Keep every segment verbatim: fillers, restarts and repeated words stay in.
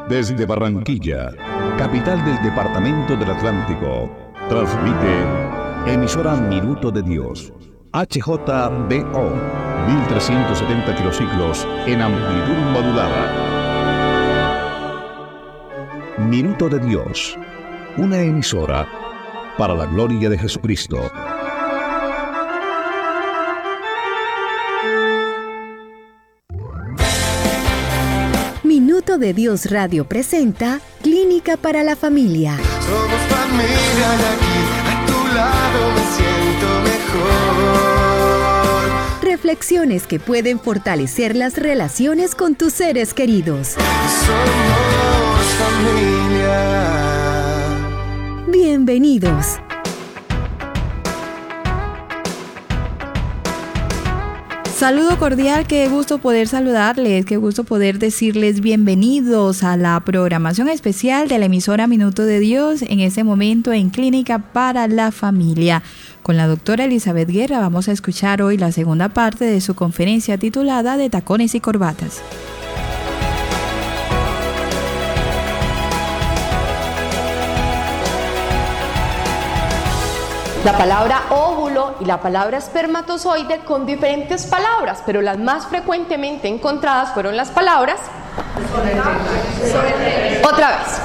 Desde Barranquilla, capital del departamento del Atlántico, transmite emisora Minuto de Dios, H J B O, mil trescientos setenta kilociclos en amplitud modulada. Minuto de Dios, una emisora para la gloria de Jesucristo. Minuto de Dios Radio presenta Clínica para la Familia. Somos familia y aquí a tu lado me siento mejor. Reflexiones que pueden fortalecer las relaciones con tus seres queridos. Somos familia. Bienvenidos. Saludo cordial, qué gusto poder saludarles, qué gusto poder decirles bienvenidos a la programación especial de la emisora Minuto de Dios en este momento en Clínica para la Familia. Con la doctora Elizabeth Guerra vamos a escuchar hoy la segunda parte de su conferencia titulada De tacones y corbatas. La palabra óvulo y la palabra espermatozoide con diferentes palabras, pero las más frecuentemente encontradas fueron las palabras otra vez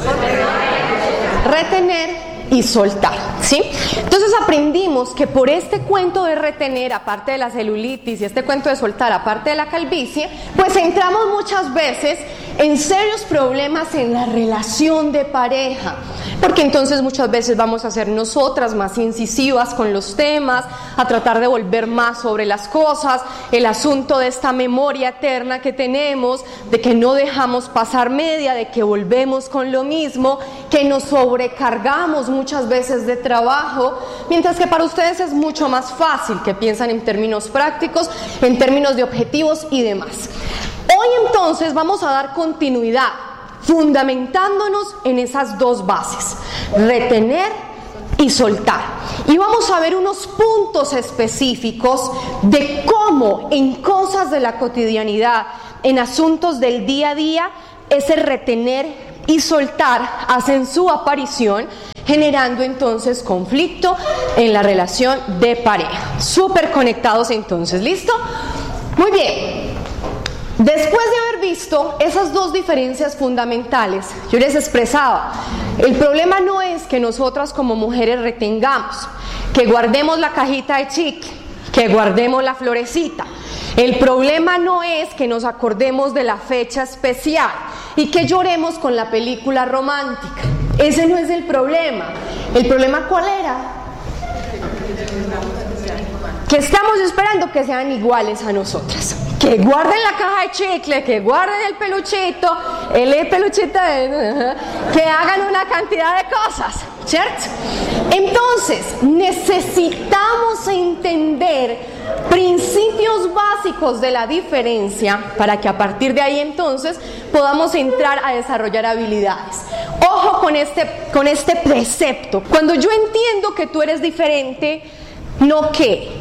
retener y soltar, ¿sí? Entonces aprendimos que por este cuento de retener, aparte de la celulitis, y este cuento de soltar, aparte de la calvicie, pues entramos muchas veces en serios problemas en la relación de pareja, porque entonces muchas veces vamos a ser nosotras más incisivas con los temas, a tratar de volver más sobre las cosas, el asunto de esta memoria eterna que tenemos, de que no dejamos pasar media, de que volvemos con lo mismo, que nos sobrecargamos muchas veces de trabajo, mientras que para ustedes es mucho más fácil, que piensan en términos prácticos, en términos de objetivos y demás. Hoy entonces vamos a dar continuidad, fundamentándonos en esas dos bases, retener y soltar. Y vamos a ver unos puntos específicos de cómo en cosas de la cotidianidad, en asuntos del día a día, ese retener y soltar hacen su aparición, generando entonces conflicto en la relación de pareja. Súper conectados entonces, ¿listo? Muy bien. Después de haber visto esas dos diferencias fundamentales, yo les expresaba, el problema no es que nosotras como mujeres retengamos, que guardemos la cajita de chicle, que guardemos la florecita. El problema no es que nos acordemos de la fecha especial y que lloremos con la película romántica. Ese no es el problema. ¿El problema cuál era? Que estamos esperando que sean iguales a nosotras. Que guarden la caja de chicle, que guarden el peluchito, el peluchito, de, que hagan una cantidad de cosas, ¿cierto? Entonces, necesitamos entender principios básicos de la diferencia para que a partir de ahí entonces podamos entrar a desarrollar habilidades. Ojo con este, con este precepto. Cuando yo entiendo que tú eres diferente, ¿no qué?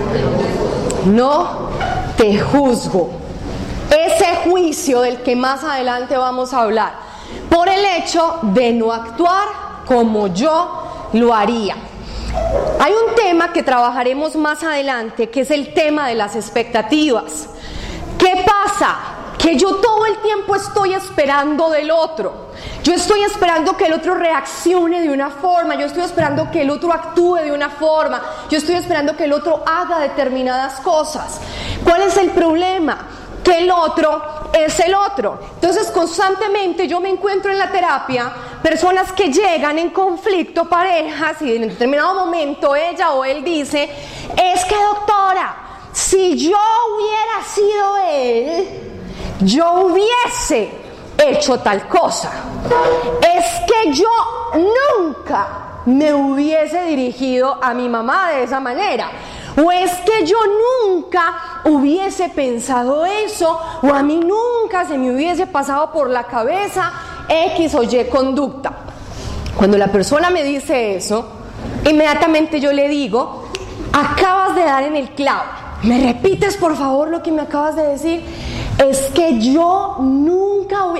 No te juzgo. Ese juicio del que más adelante vamos a hablar, por el hecho de no actuar como yo lo haría. Hay un tema que trabajaremos más adelante, que es el tema de las expectativas. ¿Qué pasa? Que yo todo el tiempo estoy esperando del otro. Yo estoy esperando que el otro reaccione de una forma, yo estoy esperando que el otro actúe de una forma, yo estoy esperando que el otro haga determinadas cosas. ¿Cuál es el problema? Que el otro es el otro. Entonces constantemente yo me encuentro en la terapia personas que llegan en conflicto, parejas, y en determinado momento ella o él dice, es que doctora, si yo hubiera sido él, yo hubiese hecho tal cosa. Es que yo nunca me hubiese dirigido a mi mamá de esa manera. O es que yo nunca hubiese pensado eso, o a mí nunca se me hubiese pasado por la cabeza X o Y conducta. Cuando la persona me dice eso, inmediatamente yo le digo, acabas de dar en el clavo. ¿Me repites por favor lo que me acabas de decir? Es que yo nunca,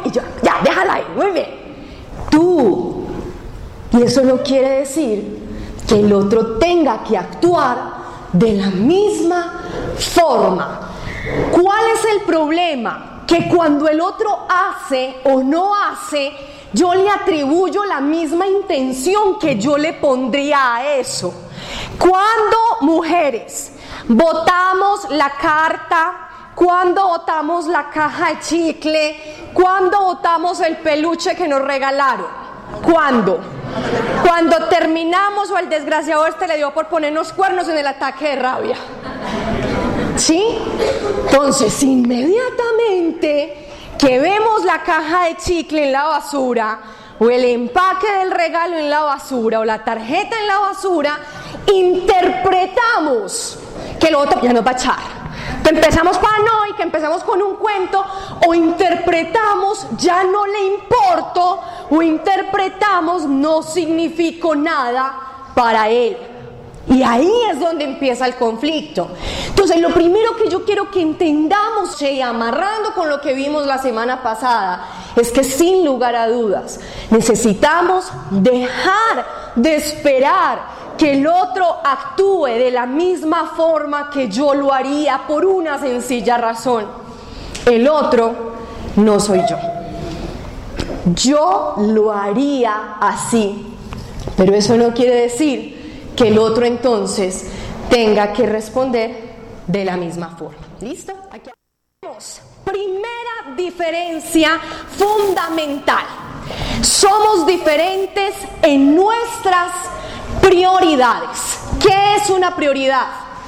que... Y yo, ya, déjala ahí, muy bien. Tú. Y eso no quiere decir que el otro tenga que actuar de la misma forma. ¿Cuál es el problema? Que cuando el otro hace o no hace, yo le atribuyo la misma intención que yo le pondría a eso. Cuando, mujeres, botamos la carta, cuando botamos la caja de chicle, cuando botamos el peluche que nos regalaron, ¿cuándo? Cuando terminamos o el desgraciado este le dio por ponernos cuernos en el ataque de rabia. ¿Sí? Entonces, inmediatamente que vemos la caja de chicle en la basura, o el empaque del regalo en la basura, o la tarjeta en la basura, interpretamos que el otro ya nos va a echar. Que empezamos paranoica, empezamos con un cuento, o interpretamos ya no le importo, o interpretamos no significo nada para él. Y ahí es donde empieza el conflicto. Entonces, lo primero que yo quiero que entendamos, y amarrando con lo que vimos la semana pasada, es que sin lugar a dudas necesitamos dejar de esperar que el otro actúe de la misma forma que yo lo haría, por una sencilla razón: el otro no soy yo. Yo lo haría así, pero eso no quiere decir que el otro entonces tenga que responder de la misma forma. ¿Listo? Aquí vamos. Primera diferencia fundamental: somos diferentes en nuestras prioridades. ¿Qué es una prioridad?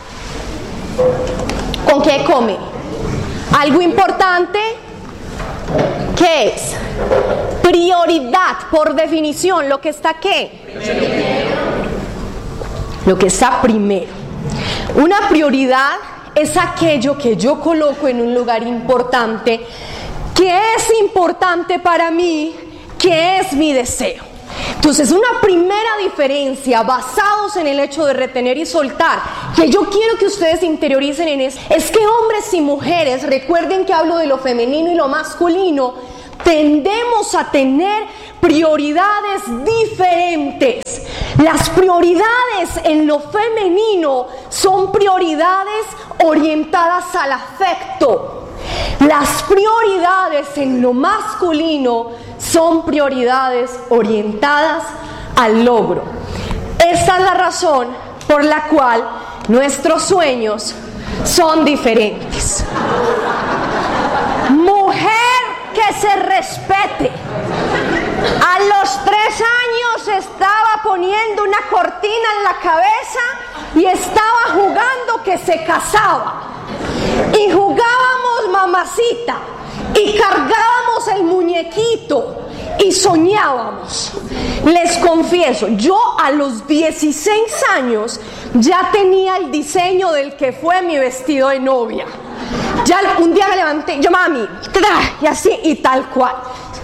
¿Con qué come? ¿Algo importante? ¿Qué es? Prioridad, por definición, lo que está ¿qué? Lo que está primero. Una prioridad es aquello que yo coloco en un lugar importante, que es importante para mí, que es mi deseo. Entonces, una primera diferencia basados en el hecho de retener y soltar, que yo quiero que ustedes interioricen en eso, es que hombres y mujeres, recuerden que hablo de lo femenino y lo masculino, tendemos a tener prioridades diferentes. Las prioridades en lo femenino son prioridades orientadas al afecto. Las prioridades en lo masculino son prioridades orientadas al logro. Esta es la razón por la cual nuestros sueños son diferentes. Mujer que se respete. A los tres años estaba poniendo una cortina en la cabeza y estaba jugando que se casaba. Y jugábamos mamacita y cargábamos el muñequito y soñábamos. Les confieso, yo a los dieciséis años ya tenía el diseño del que fue mi vestido de novia. Ya un día me levanté, yo mami, y así y tal cual.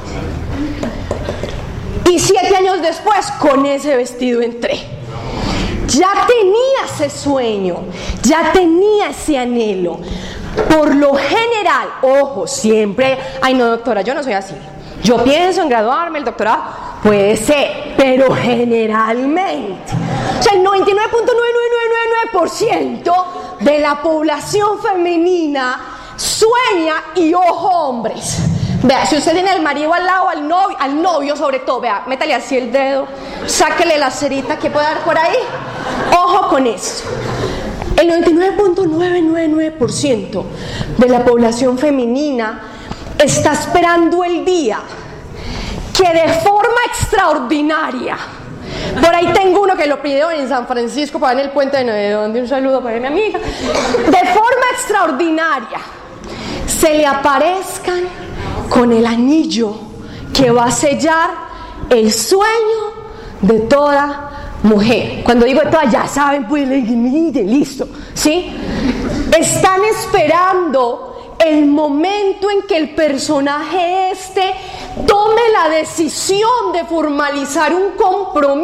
Y siete años después con ese vestido entré. Ya tenía ese sueño, ya tenía ese anhelo. Por lo general, ojo, siempre, ay no doctora, yo no soy así. Yo pienso en graduarme, el doctorado, puede ser, pero generalmente, o sea, el noventa y nueve punto nueve nueve nueve nueve nueve por ciento de la población femenina sueña, y ojo hombres. Vea, si usted tiene al marido al lado, al novio, al novio sobre todo, vea, métale así el dedo, sáquele la cerita que pueda dar por ahí. Ojo con esto. El noventa y nueve punto nueve nueve nueve por ciento de la población femenina está esperando el día que de forma extraordinaria, por ahí tengo uno que lo pidió en San Francisco, para en el puente de Novedón, un saludo para mi amiga, de forma extraordinaria se le aparezcan con el anillo que va a sellar el sueño de toda mujer. Cuando digo de todas, ya saben, pues listo, ¿sí? Están esperando el momento en que el personaje este tome la decisión de formalizar un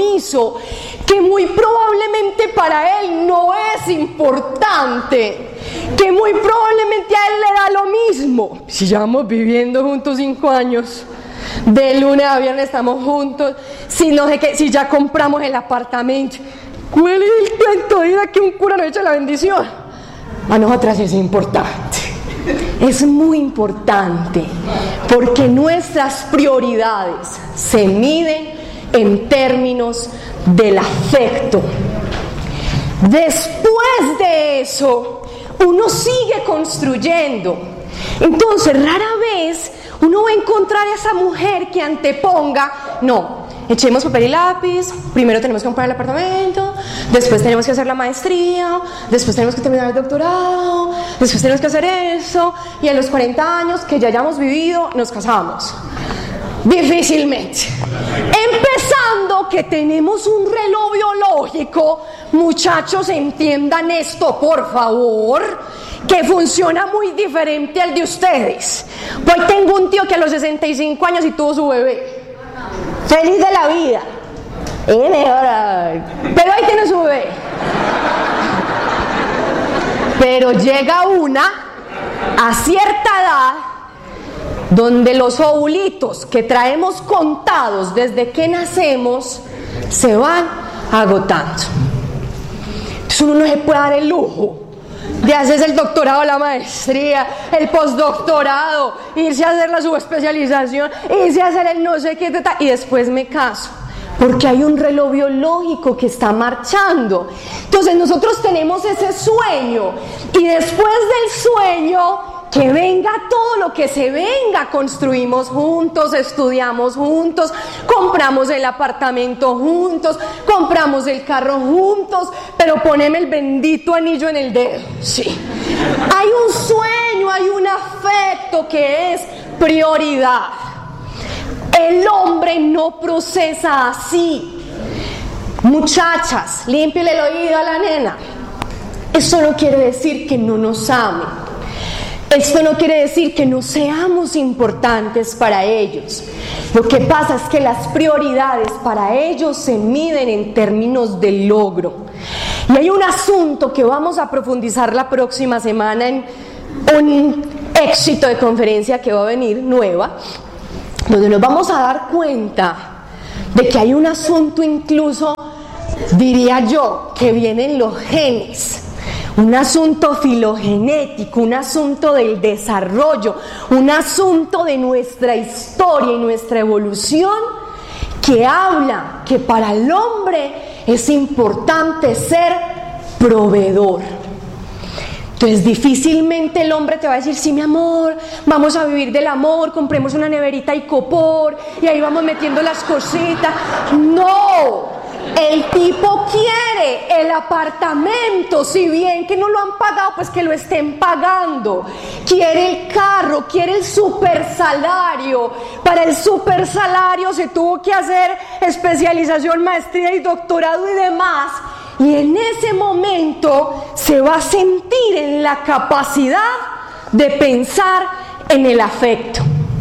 compromiso que muy probablemente para él no es importante, que muy probablemente a él le da lo mismo. Si llevamos viviendo juntos cinco años, de lunes a viernes estamos juntos, si no sé qué, si ya compramos el apartamento, ¿cuál es el cuento de ir a que un cura nos eche la bendición? A nosotras es importante, es muy importante, porque nuestras prioridades se miden en términos del afecto. Después de eso, uno sigue construyendo. Entonces, rara vez uno va a encontrar a esa mujer que anteponga, no, echemos papel y lápiz, primero tenemos que comprar el apartamento, después tenemos que hacer la maestría, después tenemos que terminar el doctorado, después tenemos que hacer eso, y a los cuarenta años que ya hayamos vivido, nos casamos. Difícilmente. Empezando que tenemos un reloj biológico, muchachos, entiendan esto, por favor, que funciona muy diferente al de ustedes. Hoy tengo un tío que a los sesenta y cinco años y tuvo su bebé. Feliz de la vida. Pero ahí tiene su bebé. Pero llega una a cierta edad donde los ovulitos que traemos contados desde que nacemos se van agotando. Entonces uno no se puede dar el lujo de hacerse el doctorado, la maestría, el postdoctorado, irse a hacer la subespecialización, irse a hacer el no sé qué, y después me caso. Porque hay un reloj biológico que está marchando. Entonces nosotros tenemos ese sueño, y después del sueño, que venga todo lo que se venga, construimos juntos, estudiamos juntos, compramos el apartamento juntos, compramos el carro juntos, pero poneme el bendito anillo en el dedo, sí. Hay un sueño, hay un afecto que es prioridad. El hombre no procesa así. Muchachas, límpiele el oído a la nena. Eso no quiere decir que no nos ame. Esto no quiere decir que no seamos importantes para ellos. Lo que pasa es que las prioridades para ellos se miden en términos de logro. Y hay un asunto que vamos a profundizar la próxima semana en un éxito de conferencia que va a venir nueva, donde nos vamos a dar cuenta de que hay un asunto, incluso diría yo, que viene en los genes. Un asunto filogenético, un asunto del desarrollo, un asunto de nuestra historia y nuestra evolución, que habla que para el hombre es importante ser proveedor. Entonces difícilmente el hombre te va a decir, sí mi amor, vamos a vivir del amor, compremos una neverita y copor y ahí vamos metiendo las cositas. No. El tipo quiere el apartamento, si bien que no lo han pagado, pues que lo estén pagando. Quiere el carro, quiere el super salario. Para el super salario se tuvo que hacer especialización, maestría y doctorado y demás. Y en ese momento se va a sentir en la capacidad de pensar en el afecto.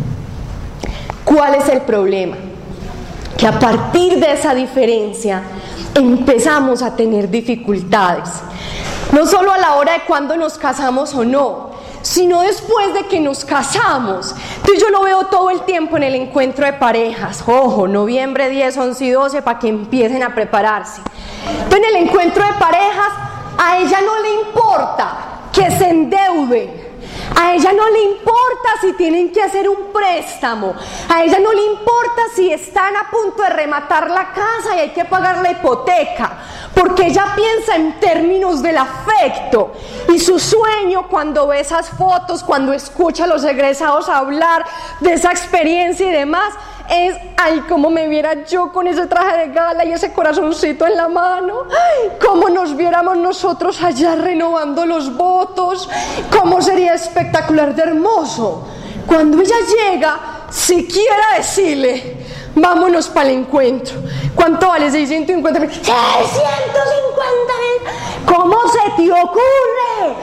¿Cuál es el problema? Que a partir de esa diferencia empezamos a tener dificultades, no solo a la hora de cuando nos casamos o no, sino después de que nos casamos. Entonces yo lo veo todo el tiempo en el encuentro de parejas, ojo, noviembre diez, once y doce, para que empiecen a prepararse. Entonces en el encuentro de parejas, a ella no le importa que se endeuden. A ella no le importa si tienen que hacer un préstamo. A ella no le importa si están a punto de rematar la casa y hay que pagar la hipoteca. Porque ella piensa en términos del afecto. Y su sueño, cuando ve esas fotos, cuando escucha a los egresados hablar de esa experiencia y demás, es, ay, cómo me viera yo con ese traje de gala y ese corazoncito en la mano, ay, cómo nos viéramos nosotros allá renovando los votos, cómo sería espectacular de hermoso. Cuando ella llega, siquiera decirle, vámonos para el encuentro. ¿Cuánto vale? seiscientos cincuenta mil. ¡seiscientos cincuenta mil! ¿Cómo se te ocurre?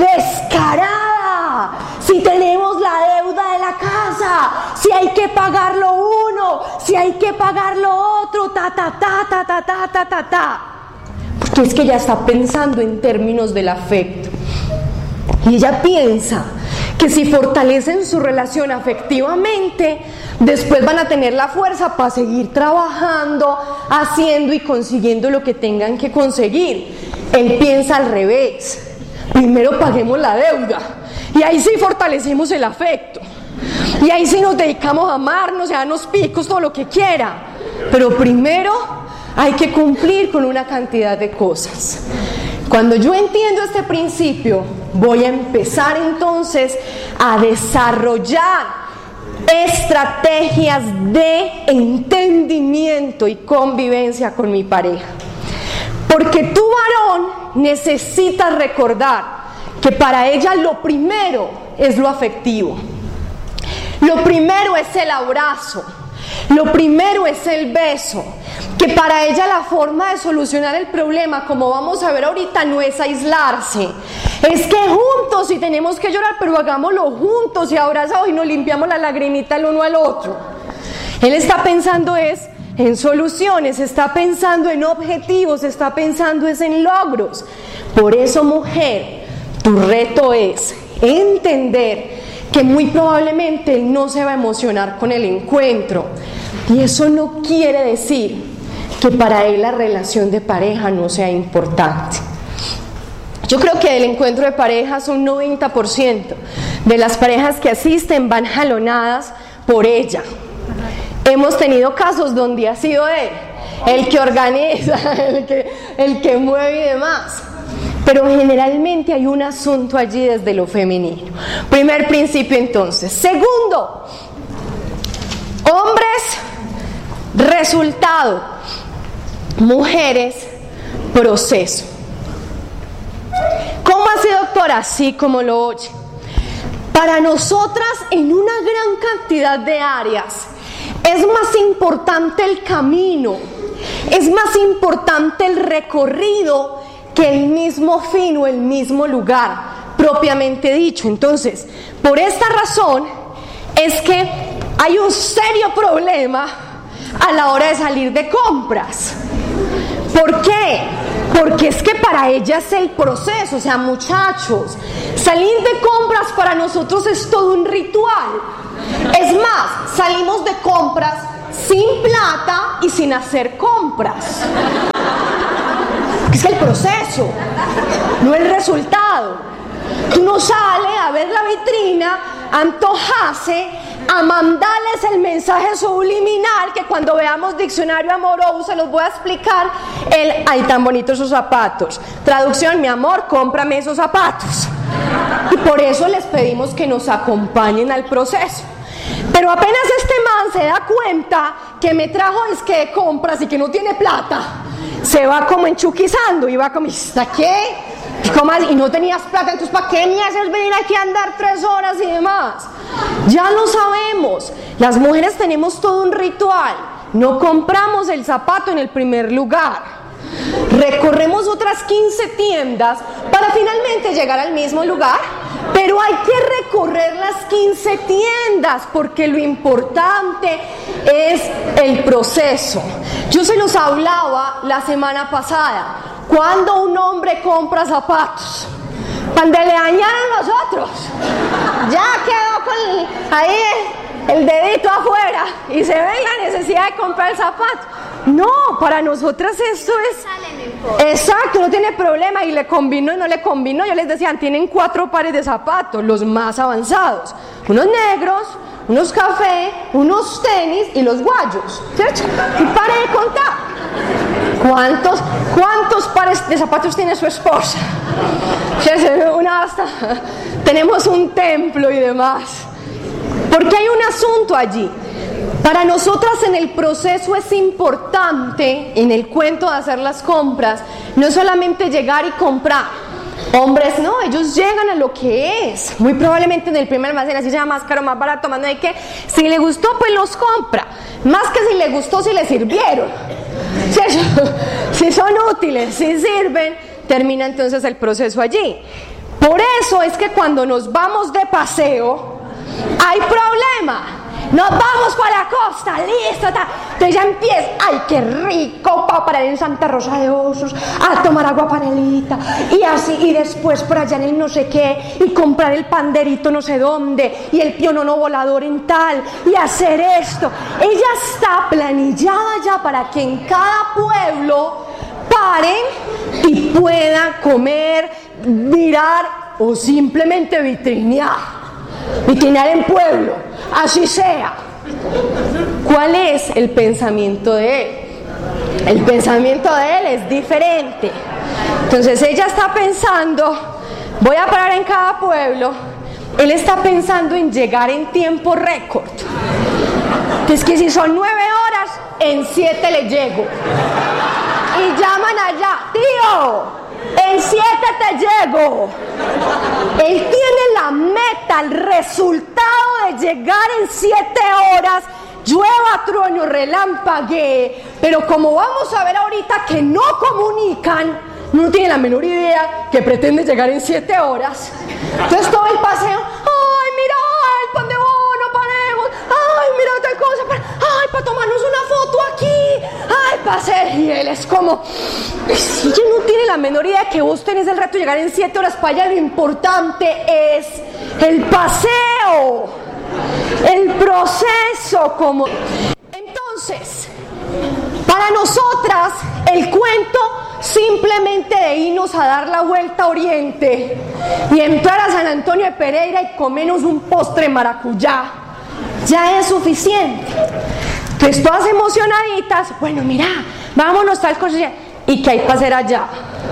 ¡Descarada! Si tenemos la deuda de la casa, si hay que pagar lo uno, si hay que pagar lo otro, ta, ta, ta, ta, ta, ta, ta, ta, ta. Porque es que ella está pensando en términos del afecto. Y ella piensa que si fortalecen su relación afectivamente, después van a tener la fuerza para seguir trabajando, haciendo y consiguiendo lo que tengan que conseguir. Él piensa al revés. Primero paguemos la deuda y ahí sí fortalecemos el afecto. Y ahí sí nos dedicamos a amarnos, a darnos picos, todo lo que quiera. Pero primero hay que cumplir con una cantidad de cosas. Cuando yo entiendo este principio, voy a empezar entonces a desarrollar estrategias de entendimiento y convivencia con mi pareja. Porque tú, varón, necesitas recordar que para ella lo primero es lo afectivo. Lo primero es el abrazo. Lo primero es el beso. Que para ella la forma de solucionar el problema, como vamos a ver ahorita, no es aislarse. Es que juntos, si tenemos que llorar, pero hagámoslo juntos y abrazados y nos limpiamos la lagrimita el uno al otro. Él está pensando es en soluciones, está pensando en objetivos, está pensando es en logros. Por eso, mujer, tu reto es entender que muy probablemente él no se va a emocionar con el encuentro. Y eso no quiere decir que para él la relación de pareja no sea importante. Yo creo que el encuentro de parejas, un noventa por ciento de las parejas que asisten van jalonadas por ella. Hemos tenido casos donde ha sido él el que organiza, el que, el que mueve y demás. Pero generalmente hay un asunto allí desde lo femenino. Primer principio entonces. Segundo, hombres, resultado. Mujeres, proceso. ¿Cómo así, doctora? Así como lo oye. Para nosotras, en una gran cantidad de áreas, es más importante el camino, es más importante el recorrido que el mismo fin o el mismo lugar propiamente dicho. Entonces, por esta razón es que hay un serio problema a la hora de salir de compras. ¿Por qué? Porque es que para ella es el proceso. O sea, muchachos, salir de compras para nosotros es todo un ritual. Es más, salimos de compras sin plata y sin hacer compras. Es el proceso, no el resultado. Tú no sales a ver la vitrina, a antojarse, a mandarles el mensaje subliminal que cuando veamos diccionario amoroso se los voy a explicar. El, ay, tan bonitos esos zapatos. Traducción, mi amor, cómprame esos zapatos. Y por eso les pedimos que nos acompañen al proceso. Pero apenas este man se da cuenta que me trajo es que de compras y que no tiene plata, se va como enchuquizando y va como, ¿hasta qué? ¿Cómo? Y no tenías plata, entonces ¿para qué me haces venir aquí a andar tres horas y demás? Ya lo sabemos, las mujeres tenemos todo un ritual. No compramos el zapato en el primer lugar, recorremos otras quince tiendas para finalmente llegar al mismo lugar. Pero hay que recorrer las quince tiendas porque lo importante es el proceso. Yo se los hablaba la semana pasada. Cuando un hombre compra zapatos, cuando le dañaron los otros, ya quedó con ahí el dedito afuera y se ve la necesidad de comprar el zapato. No, para nosotras esto es exacto, no tiene problema. Y le combinó y no le combinó. Yo les decía, tienen cuatro pares de zapatos, los más avanzados, unos negros, unos café, unos tenis y los guayos, ¿cierto? Y pare de contar. ¿Cuántos, cuántos pares de zapatos tiene su esposa? Una hasta, tenemos un templo y demás. Porque hay un asunto allí. Para nosotras en el proceso es importante, en el cuento de hacer las compras, no es solamente llegar y comprar. Hombres no, ellos llegan a lo que es. Muy probablemente en el primer almacén, así sea más caro, más barato, más no hay que. Si le gustó, pues los compra. Más que si le gustó, si le sirvieron. Si, si son útiles, si sirven, termina entonces el proceso allí. Por eso es que cuando nos vamos de paseo, hay problema. nos vamos para la costa, listo, ta. Entonces ya empieza, ay, qué rico, para parar en Santa Rosa de Osos, a tomar agua panelita, y así, y después por allá en el no sé qué, y comprar el panderito no sé dónde, y el pionono volador en tal, y hacer esto. Ella está planillada ya para que en cada pueblo paren y pueda comer, mirar o simplemente vitrinear, vitrinear en pueblo, así sea. ¿Cuál es el pensamiento de él? El pensamiento de él es diferente. Entonces ella está pensando, voy a parar en cada pueblo. Él está pensando en llegar en tiempo récord. Es que si son nueve horas, en siete le llego. Y llaman allá, tío, en siete te llego. Él tiene la meta, el resultado de llegar en siete horas, llueva, trueno, relampaguee, pero como vamos a ver ahorita que no comunican, no tiene la menor idea que pretende llegar en siete horas. Entonces todo el paseo, ay, mira, el pan de bono, paremos, ay, mira tal cosa, para, ay, para tomarnos una foto aquí, ay, para hacer, y él es como, si ella no tiene la menor idea que vos tenés el reto de llegar en siete horas para allá, lo importante es el paseo, el proceso, como. Entonces, para nosotras, el cuento simplemente de irnos a dar la vuelta a Oriente y entrar a San Antonio de Pereira y comernos un postre maracuyá, ya es suficiente. Entonces, todas emocionaditas, bueno, mira, vámonos tal cosa, ¿y qué hay para hacer allá?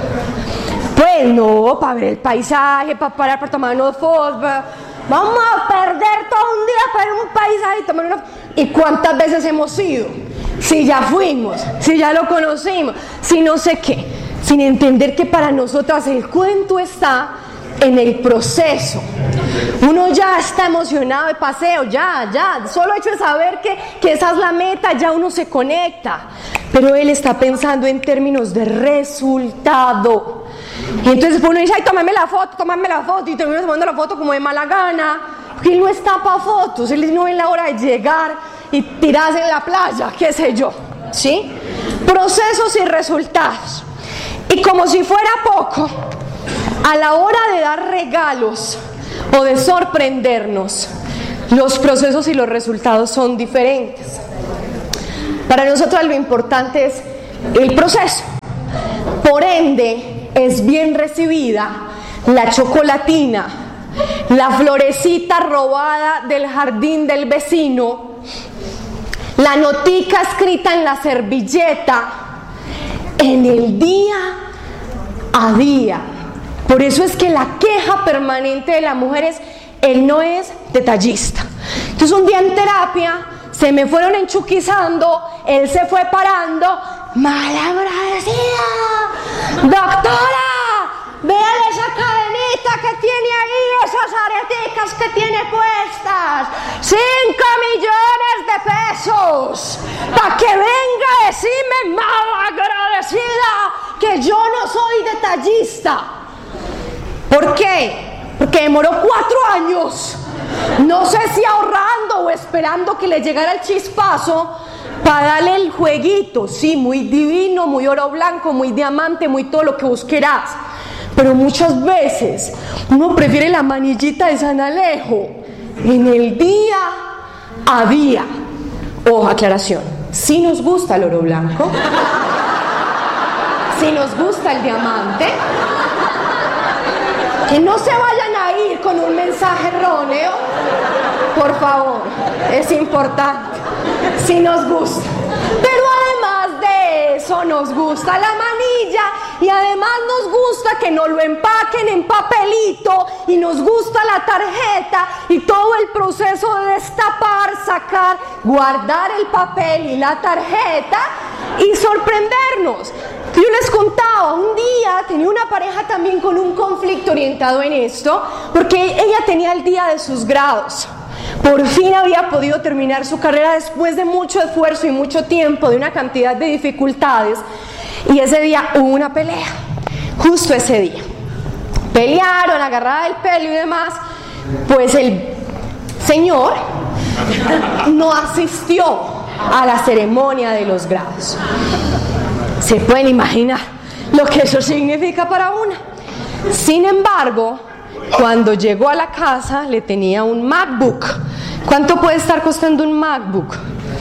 Pues no, para ver el paisaje, para parar, para tomarnos fotos, vamos a perder todo un día para ver un paisaje y tomar una foto. ¿Y cuántas veces hemos ido? Si ya fuimos, si ya lo conocimos, si no sé qué, sin entender que para nosotras el cuento está en el proceso. Uno ya está emocionado de paseo, ya, ya, solo hecho de saber que, que esa es la meta, ya uno se conecta, pero él está pensando en términos de resultado. Y entonces uno dice, ay, tómame la foto, tómame la foto, y termina tomando la foto como de mala gana, porque él no está para fotos, él no ve la hora de llegar y tirarse en la playa, qué sé yo, ¿sí? Procesos y resultados. Y como si fuera poco, a la hora de dar regalos o de sorprendernos, los procesos y los resultados son diferentes. Para nosotros lo importante es el proceso. Por ende, es bien recibida la chocolatina, la florecita robada del jardín del vecino, la notica escrita en la servilleta, en el día a día. Por eso es que la queja permanente de la mujer es, él no es detallista. Entonces un día en terapia se me fueron enchuquizando, él se fue parando, malagradecida, doctora, véale esa cadenita que tiene ahí, esas areticas que tiene puestas, cinco millones de pesos, para que venga a decirme malagradecida que yo no soy detallista. ¿Por qué? Porque demoró cuatro años, no sé si ahorrando o esperando que le llegara el chispazo para darle el jueguito, sí, muy divino, muy oro blanco, muy diamante, muy todo lo que vos querás. Pero muchas veces uno prefiere la manillita de San Alejo en el día a día. Ojo, aclaración, si nos gusta el oro blanco, si nos gusta el diamante, que no se vayan a ir con un mensaje erróneo, por favor, es importante, si nos gusta. Pero además de eso, nos gusta la manilla y además nos gusta que nos lo empaquen en papelito y nos gusta la tarjeta y todo el proceso de destapar, sacar, guardar el papel y la tarjeta y sorprendernos. Yo les contaba, un día tenía una pareja también con un conflicto orientado en esto, porque ella tenía el día de sus grados. Por fin había podido terminar su carrera después de mucho esfuerzo y mucho tiempo, de una cantidad de dificultades, y ese día hubo una pelea, justo ese día. Pelearon, agarrada del pelo y demás, pues el señor no asistió a la ceremonia de los grados. Se pueden imaginar lo que eso significa para una. Sin embargo, cuando llegó a la casa le tenía un MacBook. ¿Cuánto puede estar costando un MacBook?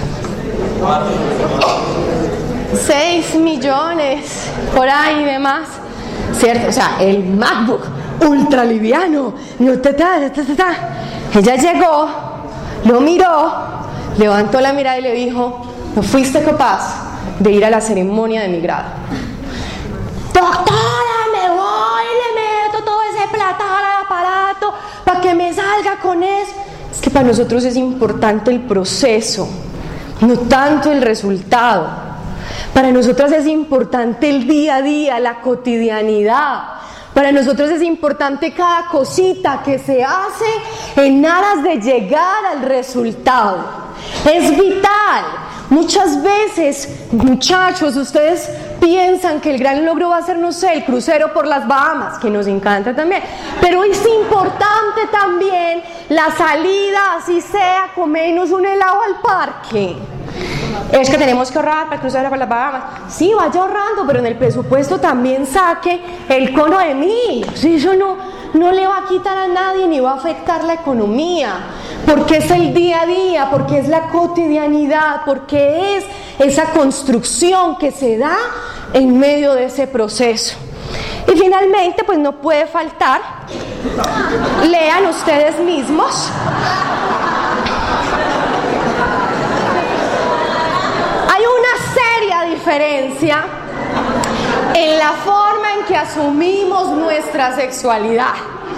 Seis millones, por ahí y demás, ¿cierto? O sea, el MacBook ultra liviano. No, ta, ta, ta, ta, ta. Ella llegó, lo miró, levantó la mirada y le dijo: no fuiste capaz de ir a la ceremonia de mi grado. Doctora, me voy y le meto todo ese plata al aparato para que me salga con eso. Es que para nosotros es importante el proceso, no tanto el resultado. Para nosotros es importante el día a día, la cotidianidad. Para nosotros es importante cada cosita que se hace en aras de llegar al resultado. Es vital. Muchas veces, muchachos, ustedes piensan que el gran logro va a ser, no sé, el crucero por las Bahamas, que nos encanta también. Pero es importante también la salida, así sea, comernos un helado al parque. Es que tenemos que ahorrar para el crucero por las Bahamas. Sí, vaya ahorrando, pero en el presupuesto también saque el cono de mí. Sí, eso no, no le va a quitar a nadie ni va a afectar la economía. Porque es el día a día, porque es la cotidianidad, porque es esa construcción que se da en medio de ese proceso. Y finalmente, pues no puede faltar, lean ustedes mismos. Hay una seria diferencia en la forma en que asumimos nuestra sexualidad,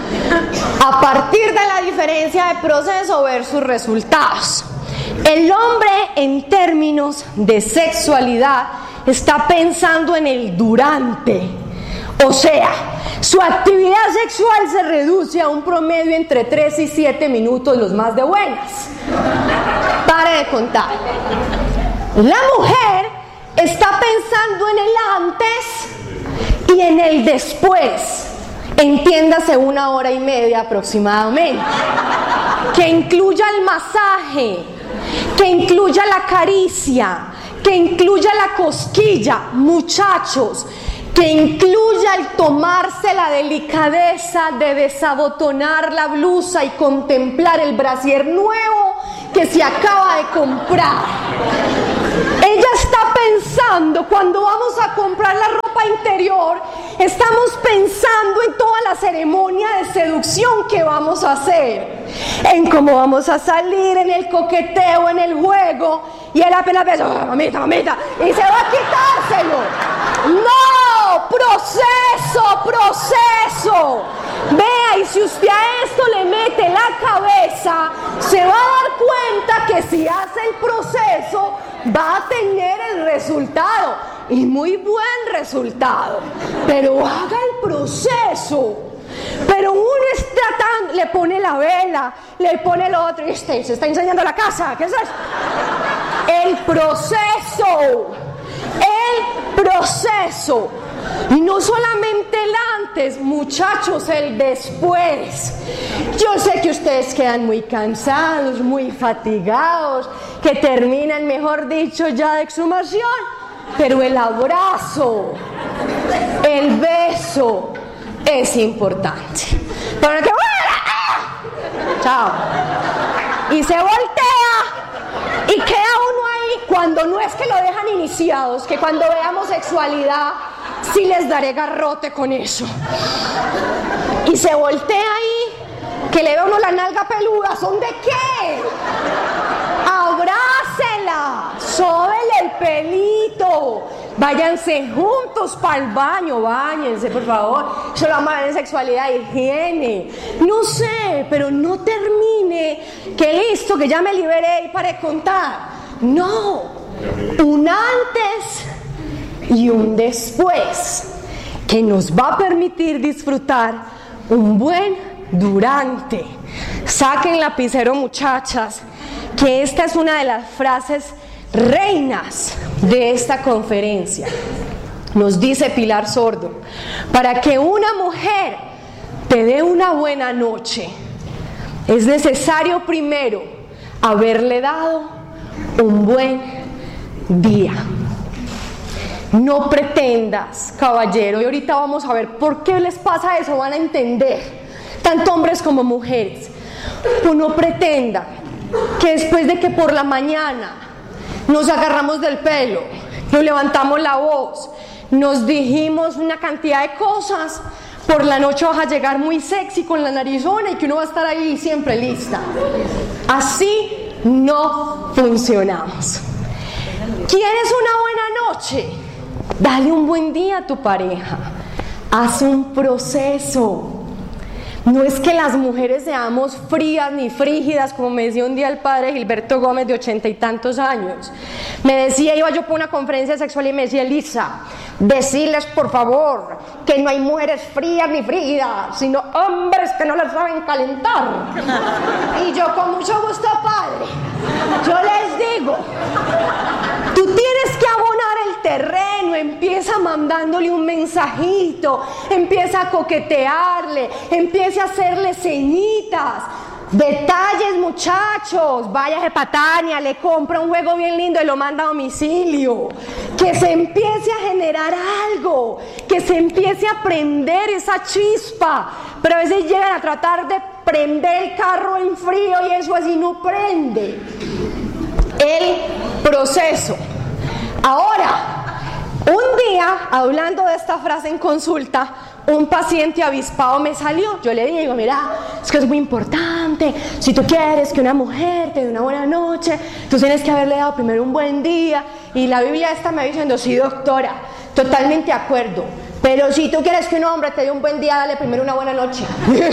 a partir de la diferencia de proceso versus resultados. El hombre, en términos de sexualidad, está pensando en el durante. O sea, su actividad sexual se reduce a un promedio entre tres y siete minutos, los más de buenas. Pare de contar. La mujer está pensando en el antes y en el después. Entiéndase una hora y media aproximadamente. Que incluya el masaje, que incluya la caricia, que incluya la cosquilla, muchachos, que incluya el tomarse la delicadeza de desabotonar la blusa y contemplar el brasier nuevo que se acaba de comprar. Ella está pensando, cuando vamos a comprar la ropa interior, estamos pensando en toda la ceremonia de seducción que vamos a hacer, en cómo vamos a salir, en el coqueteo, en el juego, y él apenas ve, oh, mamita, mamita, y se va a quitárselo. ¡No! ¡Proceso, proceso! Vea, y si usted a esto le mete la cabeza, se va a dar cuenta que si hace el proceso, va a tener el resultado, y muy buen resultado, pero haga el proceso. Pero uno está tan, le pone la vela, le pone lo otro, y este se está enseñando la casa, ¿qué es eso? El proceso, el proceso, y no solamente el antes, muchachos, el después. Yo sé que ustedes quedan muy cansados, muy fatigados, que terminan, mejor dicho, ya de exhumación, pero el abrazo, el beso es importante. Para que chao, y se voltea y queda uno ahí. Cuando no es que lo dejan iniciados, que cuando veamos sexualidad sí les daré garrote con eso, y se voltea ahí, que le ve uno la nalga peluda. ¿Son de qué? Abrácela, sóbele el pelito, váyanse juntos para el baño, báñense por favor. Eso lo vamos a ver en sexualidad, higiene, no sé, pero no termine que listo, que ya me liberé y para de contar. No, un antes y un después que nos va a permitir disfrutar un buen durante. Saquen lapicero, muchachas, que esta es una de las frases reinas de esta conferencia. Nos dice Pilar Sordo: para que una mujer te dé una buena noche, es necesario primero haberle dado un buen día. No pretendas, caballero, y ahorita vamos a ver por qué les pasa eso, van a entender, tanto hombres como mujeres. Pues no pretenda que después de que por la mañana nos agarramos del pelo, nos levantamos la voz, nos dijimos una cantidad de cosas, por la noche vas a llegar muy sexy con la narizona y que uno va a estar ahí siempre lista. Así no funcionamos. ¿Quieres una buena noche? Dale un buen día a tu pareja. Haz un proceso. No es que las mujeres seamos frías ni frígidas, como me decía un día el padre Gilberto Gómez, de ochenta y tantos años. Me decía, iba yo por una conferencia sexual y me decía, Elisa, decirles por favor que no hay mujeres frías ni frígidas, sino hombres que no las saben calentar. Y yo, con mucho gusto, padre, yo les digo, tú tienes que abonar el terreno, empieza mandándole un mensajito, empieza a coquetearle, empieza a hacerle ceñitas, detalles, muchachos, vaya a Patania, le compra un juego bien lindo y lo manda a domicilio, que se empiece a generar algo, que se empiece a prender esa chispa, pero a veces llegan a tratar de prender el carro en frío y eso así no prende. El proceso. Ahora, un día, hablando de esta frase en consulta, un paciente avispado me salió. Yo le digo, mira, es que es muy importante, si tú quieres que una mujer te dé una buena noche, tú tienes que haberle dado primero un buen día. Y la Biblia esta me va diciendo, sí, doctora, totalmente de acuerdo, pero si tú quieres que un hombre te dé un buen día, dale primero una buena noche.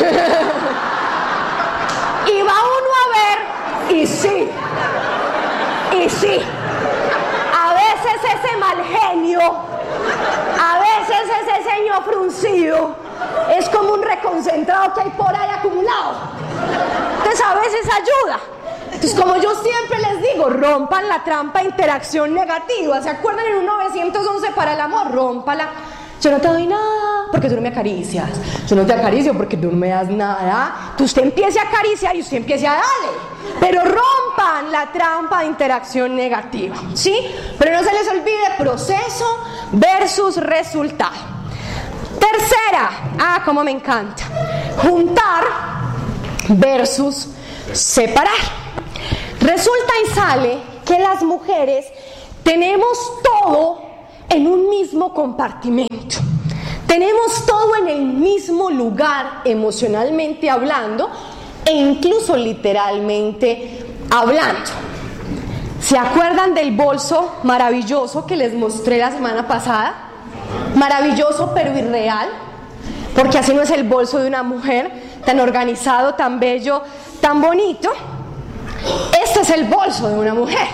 Y va uno a ver, y sí, y sí, a veces ese mal genio, a veces ese ceño fruncido es como un reconcentrado que hay por ahí acumulado. Entonces a veces ayuda. Entonces, como yo siempre les digo, rompan la trampa de interacción negativa. ¿Se acuerdan en un nueve once para el amor? Rómpala. Yo no te doy nada porque tú no me acaricias. Yo no te acaricio porque tú no me das nada. Tú usted empiece a acariciar y usted empiece a darle. Pero rompan la trampa de interacción negativa, ¿sí? Pero no se les olvide proceso versus resultado. Tercera, ah, como me encanta, juntar versus separar. Resulta y sale que las mujeres tenemos todo en un mismo compartimento. Tenemos todo en el mismo lugar, emocionalmente hablando, e incluso literalmente hablando. ¿Se acuerdan del bolso maravilloso que les mostré la semana pasada? Maravilloso pero irreal, porque así no es el bolso de una mujer, tan organizado, tan bello, tan bonito. Este es el bolso de una mujer.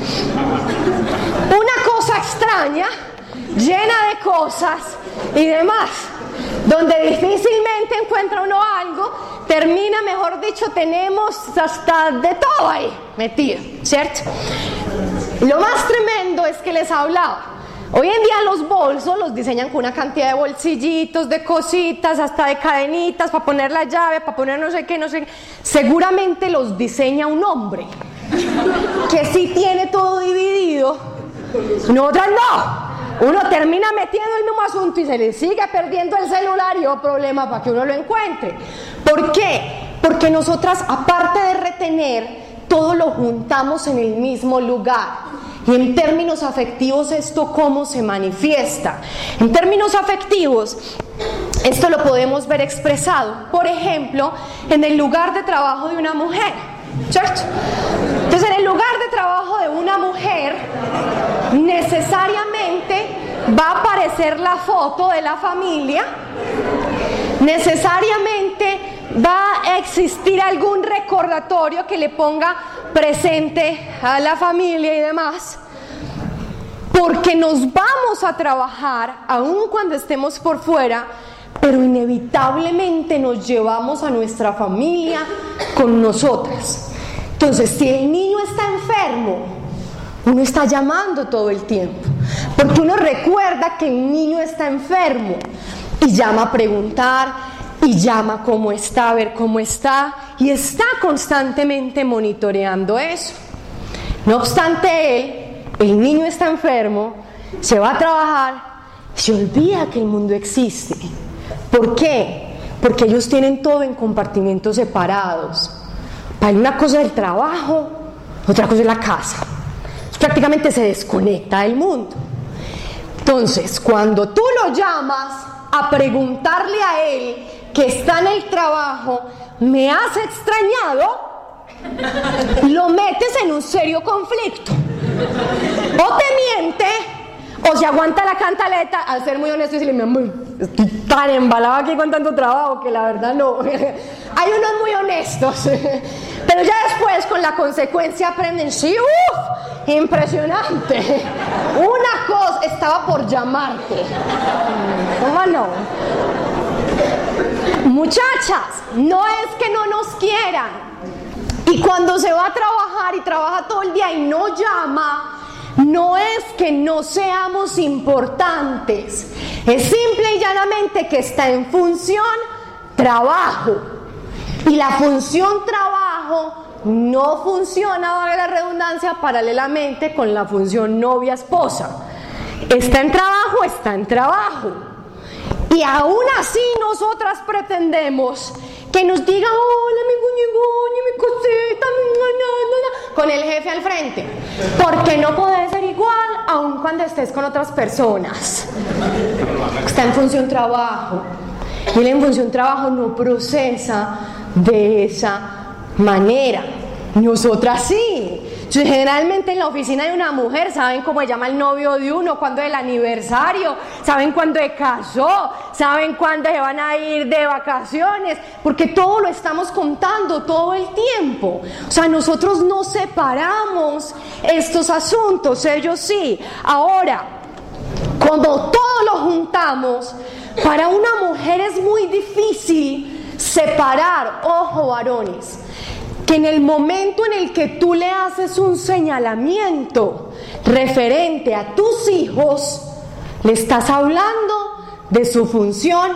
Una cosa extraña, llena de cosas y demás, donde difícilmente encuentra uno algo, termina, mejor dicho, tenemos hasta de todo ahí metido, ¿cierto? Lo más tremendo es que les hablaba, hoy en día los bolsos los diseñan con una cantidad de bolsillitos, de cositas, hasta de cadenitas para poner la llave, para poner no sé qué, no sé qué. Seguramente los diseña un hombre que sí tiene todo dividido, nosotras no. Uno termina metiendo el mismo asunto y se le sigue perdiendo el celular y un problema para que uno lo encuentre. ¿Por qué? Porque nosotras, aparte de retener, todo lo juntamos en el mismo lugar. Y en términos afectivos, ¿esto cómo se manifiesta? En términos afectivos, esto lo podemos ver expresado, por ejemplo, en el lugar de trabajo de una mujer, ¿cierto? Entonces, en el lugar de trabajo de una mujer, necesariamente va a aparecer la foto de la familia, necesariamente va a existir algún recordatorio que le ponga presente a la familia y demás, porque nos vamos a trabajar aun cuando estemos por fuera, pero inevitablemente nos llevamos a nuestra familia con nosotras. Entonces, si el niño está enfermo, uno está llamando todo el tiempo, porque uno recuerda que el niño está enfermo y llama a preguntar, y llama cómo está, a ver cómo está, y está constantemente monitoreando eso. No obstante él, el niño está enfermo, se va a trabajar, se olvida que el mundo existe. ¿Por qué? Porque ellos tienen todo en compartimentos separados. Para él una cosa es el trabajo, otra cosa es la casa. Entonces, prácticamente se desconecta del mundo. Entonces, cuando tú lo llamas a preguntarle a él que está en el trabajo, ¿me has extrañado?, lo metes en un serio conflicto. O te miente, o se aguanta la cantaleta, al ser muy honesto y decirle, mi amor, estoy tan embalado aquí con tanto trabajo que la verdad no. Hay unos muy honestos, pero ya después con la consecuencia aprenden, sí, uff, impresionante. Una cosa, estaba por llamarte. ¿Cómo no? Muchachas, no es que no nos quieran. Y cuando se va a trabajar y trabaja todo el día y no llama, no es que no seamos importantes, es simple y llanamente que está en función trabajo. Y la función trabajo no funciona, valga la redundancia, paralelamente con la función novia-esposa. Está en trabajo, está en trabajo. Y aún así nosotras pretendemos que nos diga, hola mi guñi, mi cosita, mi na, na, na, con el jefe al frente, porque no puede ser igual aun cuando estés con otras personas. Está en función trabajo, y él en función trabajo no procesa de esa manera. Nosotras sí. Generalmente en la oficina de una mujer saben cómo se llama el novio de uno, cuándo es el aniversario, saben cuándo se casó, saben cuándo se van a ir de vacaciones, porque todo lo estamos contando todo el tiempo. O sea, nosotros no separamos estos asuntos, ellos sí. Ahora, como todo lo juntamos, para una mujer es muy difícil separar, ojo varones, que en el momento en el que tú le haces un señalamiento referente a tus hijos, le estás hablando de su función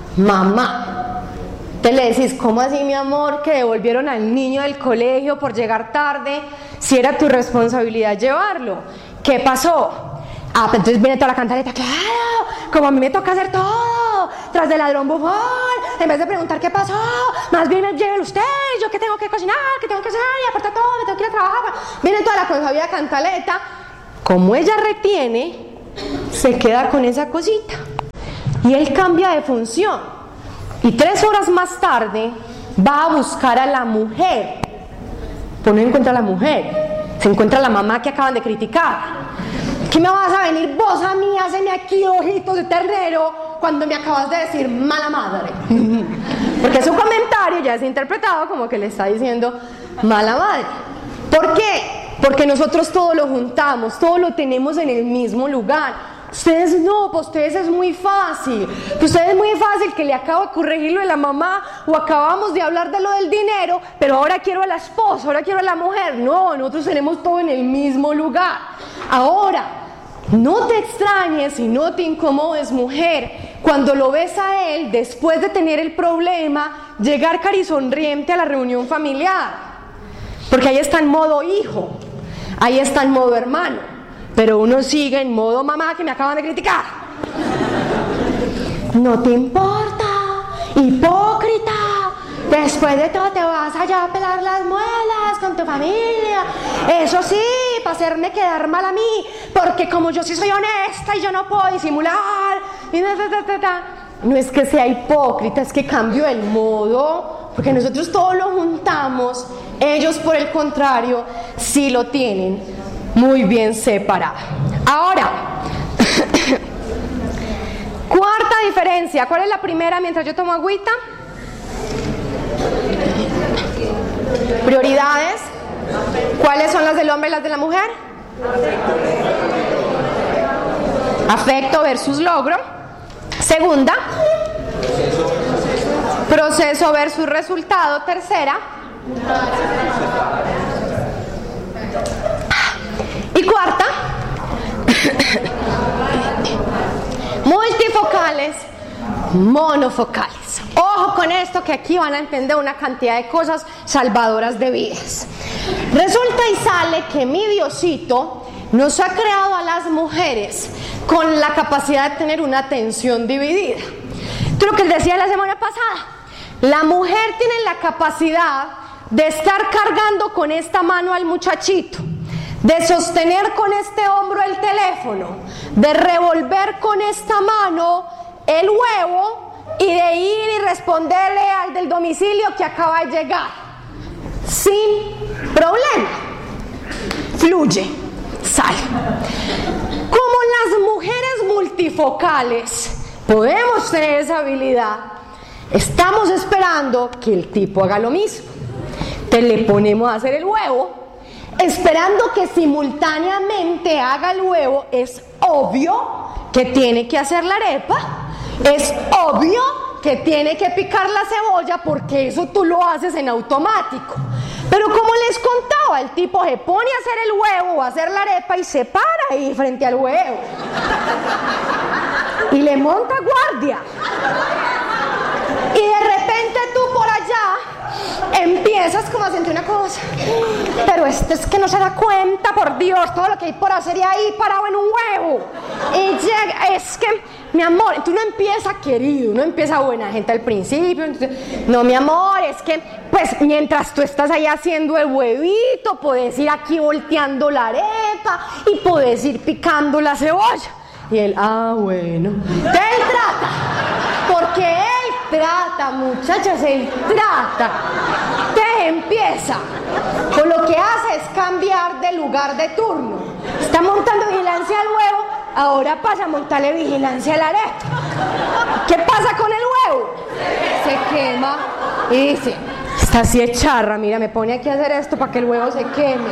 mamá. Te le decís, ¿cómo así, mi amor, que devolvieron al niño del colegio por llegar tarde si era tu responsabilidad llevarlo? ¿Qué pasó? Ah, pues entonces viene toda la cantaleta, claro, como a mí me toca hacer todo, tras del ladrón bufón, en vez de preguntar qué pasó, más bien llévelo usted, yo que tengo que cocinar, que tengo que hacer, y aparte todo, me tengo que ir a trabajar. Viene toda la consabida cantaleta, como ella retiene, se queda con esa cosita, y él cambia de función, y tres horas más tarde va a buscar a la mujer, pues no encuentra a la mujer, se encuentra a la mamá que acaban de criticar. ¿Qué me vas a venir vos a mí, haceme aquí ojitos de ternero cuando me acabas de decir mala madre? Porque su comentario ya es interpretado como que le está diciendo mala madre. ¿Por qué? Porque nosotros todo lo juntamos, todo lo tenemos en el mismo lugar. Ustedes no, para ustedes es muy fácil. Para ustedes es muy fácil que le acabo de corregir lo de la mamá o acabamos de hablar de lo del dinero, pero ahora quiero a la esposa, ahora quiero a la mujer. No, nosotros tenemos todo en el mismo lugar. Ahora, no te extrañes y no te incomodes, mujer, cuando lo ves a él, después de tener el problema, llegar carisonriente a la reunión familiar. Porque ahí está en modo hijo, ahí está en modo hermano, pero uno sigue en modo mamá que me acaban de criticar. No te importa, hipócrita. Después de todo te vas allá a pelar las muelas con tu familia. Eso sí, para hacerme quedar mal a mí, porque como yo sí soy honesta y yo no puedo disimular y ta, ta, ta, ta. No es que sea hipócrita, es que cambio el modo, porque nosotros todos lo juntamos. Ellos, por el contrario, sí lo tienen muy bien separado. Ahora, cuarta diferencia. ¿Cuál es la primera mientras yo tomo agüita? Prioridades. ¿Cuáles son las del hombre y las de la mujer? Afecto versus logro. Segunda, proceso versus resultado. Tercera, y cuarta, multifocales monofocales. Ojo con esto, que aquí van a entender una cantidad de cosas salvadoras de vidas. Resulta y sale que mi Diosito nos ha creado a las mujeres con la capacidad de tener una atención dividida. Esto es lo que les decía la semana pasada. La mujer tiene la capacidad de estar cargando con esta mano al muchachito, de sostener con este hombro el teléfono, de revolver con esta mano el huevo y de ir y responderle al del domicilio que acaba de llegar, sin problema. Fluye, sale. Como las mujeres multifocales podemos tener esa habilidad, estamos esperando que el tipo haga lo mismo. Te le ponemos a hacer el huevo, esperando que simultáneamente haga el huevo. Es obvio que tiene que hacer la arepa, es obvio que tiene que picar la cebolla, porque eso tú lo haces en automático. Pero como les contaba, el tipo se pone a hacer el huevo, a hacer la arepa y se para ahí frente al huevo y le monta guardia. Y de repente tú por allá empiezas como a sentir una cosa, pero este es que no se da cuenta, por Dios, todo lo que hay por hacer y ahí parado en un huevo. Y llega, es que, mi amor, tú no empiezas querido, no empieza buena gente al principio. No, mi amor, es que, pues, mientras tú estás ahí haciendo el huevito, puedes ir aquí volteando la arepa y puedes ir picando la cebolla. Y él, ah, bueno. De él trata, porque él trata, muchachas, él trata. Te empieza. Pues lo que hace es cambiar de lugar de turno. Está montando vigilancia al huevo, ahora pasa a montarle vigilancia a la arepa. ¿Qué pasa con el huevo? Se quema y dice, está así de charra, mira, me pone aquí a hacer esto para que el huevo se queme.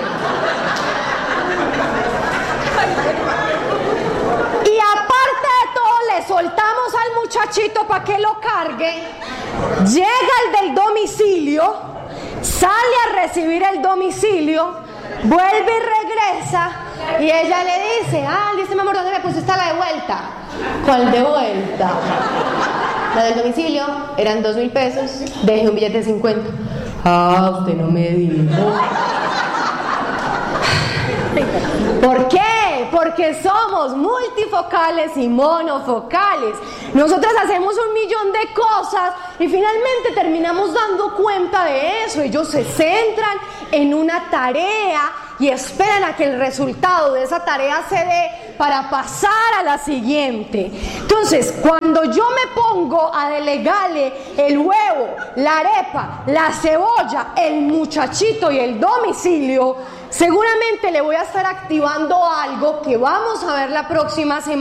Y aparte de todo, le soltamos al muchachito para que lo cargue. Llega el del domicilio, sale a recibir el domicilio, vuelve y regresa, y ella le dice, ah, dice, mi amor, ¿dónde me pusiste la de vuelta? ¿Cuál de vuelta? La del domicilio, eran dos mil pesos, dejé un billete de cincuenta. Ah, usted no me dijo. ¿Por qué? Porque somos multifocales y monofocales. Nosotras hacemos un millón de cosas y finalmente terminamos dando cuenta de eso. Ellos se centran en una tarea y esperan a que el resultado de esa tarea se dé para pasar a la siguiente. Entonces, cuando yo me pongo a delegarle el huevo, la arepa, la cebolla, el muchachito y el domicilio, seguramente le voy a estar activando algo que vamos a ver la próxima semana.